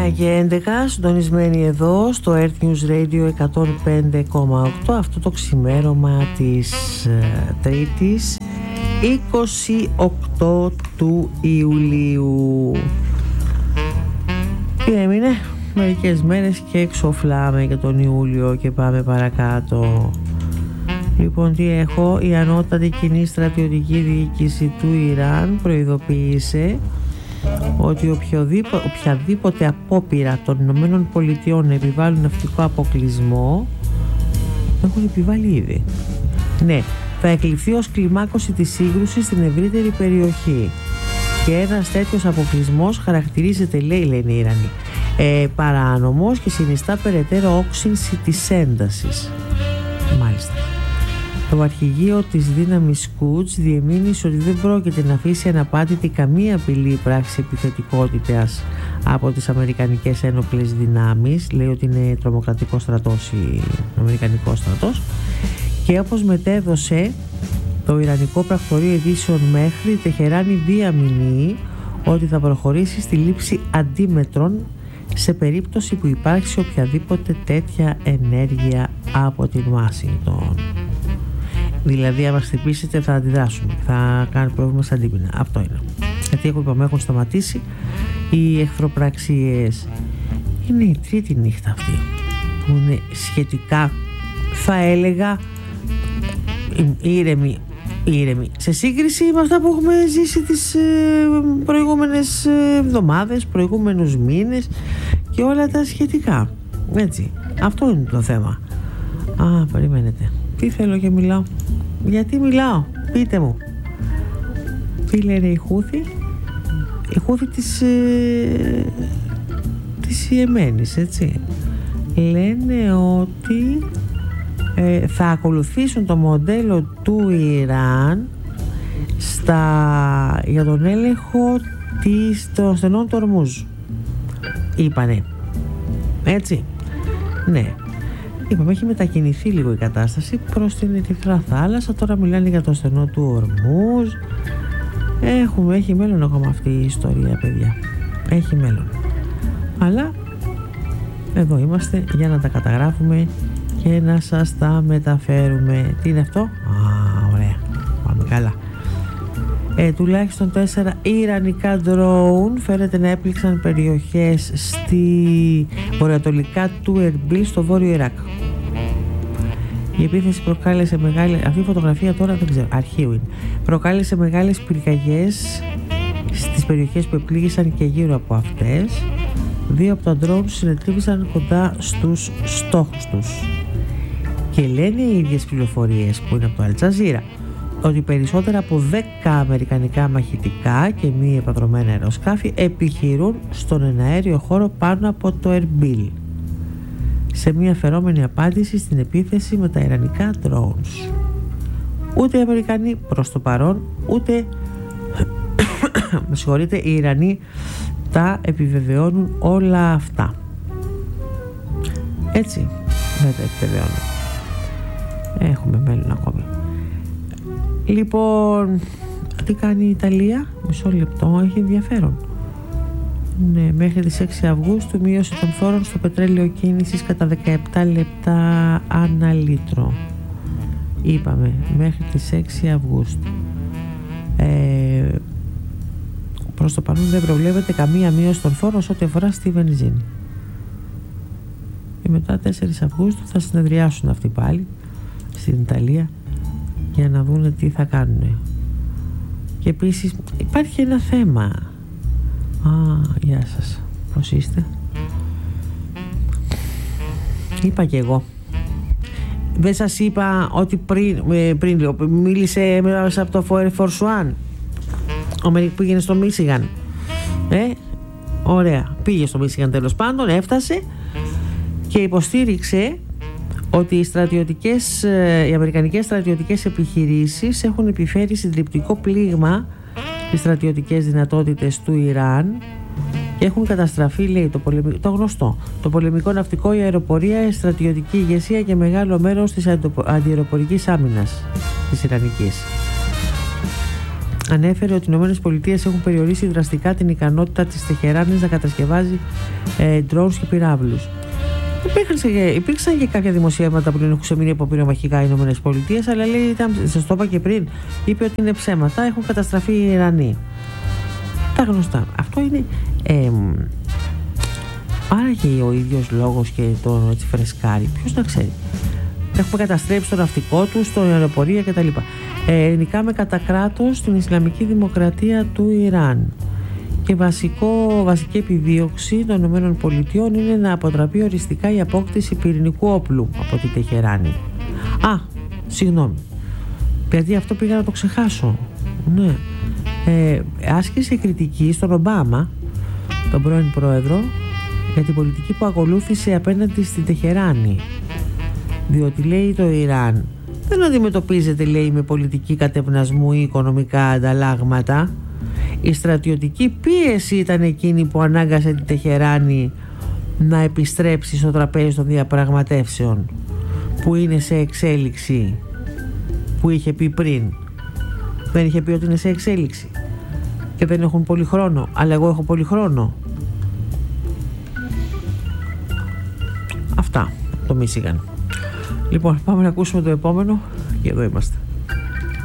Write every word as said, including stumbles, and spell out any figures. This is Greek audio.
εννιά και έντεκα, συντονισμένοι εδώ στο Earth News Radio εκατόν πέντε κόμμα οκτώ, αυτό το ξημέρωμα της ε, Τρίτης είκοσι οκτώ του Ιουλίου. Τι έμεινε? Μερικές μέρες και εξοφλάμε για τον Ιούλιο και πάμε παρακάτω. Λοιπόν, τι έχω? Η ανώτατη κοινή στρατιωτική διοίκηση του Ιράν προειδοποίησε ότι οποιοδήποτε, οποιαδήποτε απόπειρα των Ηνωμένων Πολιτειών να επιβάλλουν ναυτικό αποκλεισμό έχουν επιβάλει ήδη. Ναι, θα εκλειφθεί ως κλιμάκωση της σύγκρουσης στην ευρύτερη περιοχή και ένας τέτοιος αποκλεισμός χαρακτηρίζεται, λέει, λένε οι Ιρανοί, ε, παράνομος και συνιστά περαιτέρω όξυνση της έντασης. Μάλιστα. Το αρχηγείο της δύναμης Quds διεμήνυσε ότι δεν πρόκειται να αφήσει αναπάτητη καμία απειλή πράξη επιθετικότητας από τις Αμερικανικές ένοπλες δυνάμεις. Λέει ότι είναι τρομοκρατικός στρατός ή Αμερικανικός στρατός, και όπως μετέδωσε το Ιρανικό πρακτορείο ειδήσεων μέχρι, η Τεχεράνη διαμηνύει ότι θα προχωρήσει στη λήψη αντίμετρων σε περίπτωση που υπάρξει οποιαδήποτε τέτοια ενέργεια από την Ουάσιγκτον. Δηλαδή, αν μας χτυπήσετε, θα αντιδράσουμε, θα κάνουμε πρόβλημα στα αντίπεινα. Αυτό είναι. Γιατί έχω, είπαμε, έχουν σταματήσει οι εχθροπραξίες. Είναι η τρίτη νύχτα αυτή που είναι σχετικά, θα έλεγα, ήρεμη, ήρεμη σε σύγκριση με αυτά που έχουμε ζήσει τις ε, προηγούμενες εβδομάδες, προηγούμενους μήνες και όλα τα σχετικά. Έτσι, αυτό είναι το θέμα. Α, περιμένετε. Τι θέλω και μιλάω? Γιατί μιλάω? Πείτε μου. Τι λένε οι Χούθη? Οι Χούθη της ε, της Ιεμένης, έτσι. Λένε ότι ε, θα ακολουθήσουν το μοντέλο του Ιράν στα, για τον έλεγχο της, των στενών του Ορμούζ. Είπανε. Έτσι. Ναι. Είπαμε, έχει μετακινηθεί λίγο η κατάσταση προς την Ερυθρά θάλασσα. Τώρα μιλάνε για το στενό του Ορμούζ. Έχουμε, έχει μέλλον ακόμα αυτή η ιστορία, παιδιά. Έχει μέλλον. Αλλά εδώ είμαστε για να τα καταγράφουμε και να σας τα μεταφέρουμε. Τι είναι αυτό? Α, ωραία. Πάμε καλά. Ε, τουλάχιστον τέσσερα ιρανικά ντρόουν φαίνεται να έπληξαν περιοχές στη βορειοανατολικά του Ερμπίλ στο βόρειο Ιράκ. Η επίθεση προκάλεσε μεγάλη, αυτή η φωτογραφία τώρα δεν ξέρω, αρχείου είναι, προκάλεσε μεγάλες πυρκαγιές στις περιοχές που επλήγησαν και γύρω από αυτές. Δύο από τα ντρόουν συνετρίβησαν κοντά στους στόχους τους. Και λένε οι ίδιες πληροφορίες που είναι από το Αλτζαζίρα ότι περισσότερα από δέκα αμερικανικά μαχητικά και μη επανδρομένα αεροσκάφη επιχειρούν στον εναέριο χώρο πάνω από το Ερμπίλ, σε μια φερόμενη απάντηση στην επίθεση με τα ιρανικά drones. Ούτε οι Αμερικανοί προς το παρόν, ούτε με συγχωρείτε, οι Ιρανοί τα επιβεβαιώνουν όλα αυτά. Έτσι δεν τα επιβεβαιώνουν. Έχουμε μέλλον ακόμη. Λοιπόν, τι κάνει η Ιταλία? Μισό λεπτό, έχει ενδιαφέρον. Ναι, μέχρι τις έξι Αυγούστου μείωση των φόρων στο πετρέλαιο κίνησης κατά δεκαεπτά λεπτά ανά λίτρο. Είπαμε, μέχρι τις έξι Αυγούστου. Ε, προς το παρόν δεν προβλέπεται καμία μείωση των φόρων σε ό,τι αφορά στη βενζίνη. Και μετά τέσσερις Αυγούστου θα συνεδριάσουν αυτοί πάλι στην Ιταλία για να δούνε τι θα κάνουν. Και επίσης υπάρχει ένα θέμα. Α, γεια σας. Πώς είστε? Είπα και εγώ. Δεν σας είπα ότι πριν, πριν λίγο μίλησε μέσα από το Air Force One ο Μερικ που πήγαινε στο Μίσιγαν. Ε, ωραία. Πήγε στο Μίσιγαν τέλος πάντων, έφτασε και υποστήριξε ότι οι, στρατιωτικές, οι αμερικανικές στρατιωτικές επιχειρήσεις έχουν επιφέρει συντριπτικό πλήγμα στις στρατιωτικές δυνατότητες του Ιράν και έχουν καταστραφεί, λέει, το, πολεμικό, το γνωστό, το πολεμικό ναυτικό, η αεροπορία, η στρατιωτική ηγεσία και μεγάλο μέρος της αντιαεροπορικής άμυνας της Ιρανικής. ανέφερε ότι οι ΗΠΑ έχουν περιορίσει δραστικά την ικανότητα της Τεχεράνης να κατασκευάζει ε, drones και πυράβλους. Υπήρξαν, υπήρξαν και κάποια δημοσιεύματα που έχουν ξεμείνει από πυρομαχικά οι ΗΠΑ, αλλά λέει, σας το είπα και πριν, είπε ότι είναι ψέματα, έχουν καταστραφεί οι Ιρανοί. Τα γνωστά. Αυτό είναι ε, άραγε ο ίδιος λόγος και τον έτσι φρεσκάρει. Ποιος να ξέρει. Έχουμε καταστρέψει το ναυτικό του, στην αεροπορία κτλ. Ε, νικάμε κατά κράτος στην Ισλαμική Δημοκρατία του Ιράν. Και βασικό, βασική επιδίωξη των ΗΠΑ είναι να αποτραπεί οριστικά η απόκτηση πυρηνικού όπλου από τη Τεχεράνη. Α, συγγνώμη. Γιατί αυτό πήγα να το ξεχάσω. Ναι. Ε, άσκησε κριτική στον Ομπάμα, τον πρώην πρόεδρο, για την πολιτική που ακολούθησε απέναντι στην Τεχεράνη. Διότι λέει το Ιράν δεν αντιμετωπίζεται, λέει, με πολιτική κατευνασμού ή οικονομικά ανταλλάγματα. Η στρατιωτική πίεση ήταν εκείνη που ανάγκασε την Τεχεράνη να επιστρέψει στο τραπέζι των διαπραγματεύσεων που είναι σε εξέλιξη, που είχε πει πριν. Δεν είχε πει ότι είναι σε εξέλιξη και δεν έχουν πολύ χρόνο, αλλά εγώ έχω πολύ χρόνο. Αυτά το Μίσιγαν. Λοιπόν, πάμε να ακούσουμε το επόμενο και εδώ είμαστε.